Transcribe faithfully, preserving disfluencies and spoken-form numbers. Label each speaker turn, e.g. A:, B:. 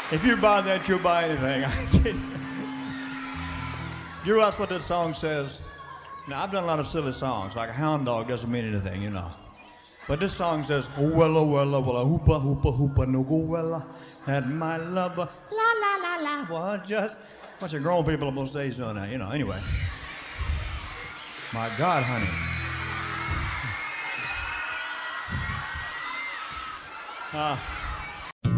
A: If you buy that, you'll buy anything. I kid you. You realize what that song says? Now, I've done a lot of silly songs, like a hound dog doesn't mean anything, you know. But this song says, oh, wella, wella, wella, hoopa, hoopa, hoopa, no go, wella, that my lover, la, la, la, la, was just, a bunch of grown people on most days doing that, you know, anyway. My God, honey. Uh,